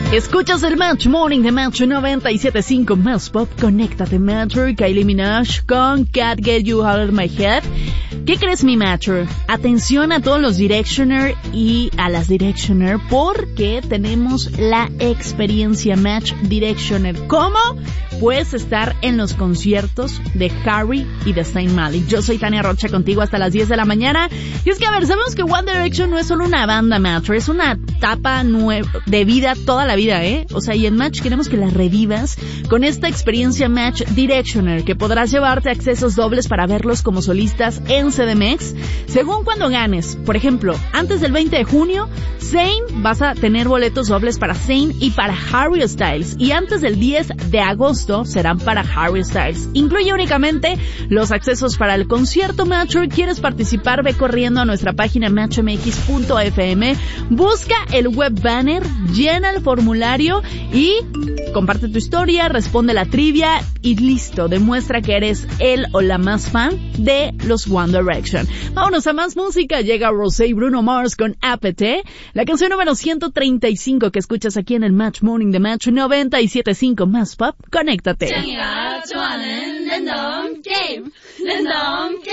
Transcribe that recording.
Escuchas el Match Morning de Match 97.5 Más Pop. Conéctate, Matcher. Kylie Minogue con Can't Get You Out of My Head. ¿Qué crees, mi Matcher? Atención a todos los Directioner y a las Directioner, porque tenemos la experiencia Match Directioner. ¿Cómo? Puedes estar en los conciertos de Harry y de Zayn Malik. Yo soy Tania Rocha, contigo hasta las 10 de la mañana. Y es que, a ver, sabemos que One Direction no es solo una banda, Matcher, es una etapa de vida toda la vida, ¿eh? O sea, y en Match queremos que la revivas con esta experiencia Match Directioner, que podrás llevarte accesos dobles para verlos como solistas en CDMX, según cuando ganes. Por ejemplo, antes del 20 de junio, Zayn, vas a tener boletos dobles para Zayn y para Harry Styles. Y antes del 10 de agosto serán para Harry Styles. Incluye únicamente los accesos para el concierto, Matcher. ¿Quieres participar? Ve corriendo a nuestra página matchmx.fm, busca el web banner, llena el formulario y comparte tu historia, responde la trivia y listo, demuestra que eres el o la más fan de los One Direction. Vámonos a más música. Llega Rosé y Bruno Mars con Apete, la canción número 135 que escuchas aquí en el Match Morning de Match 97.5 Más Pop. Conéctate.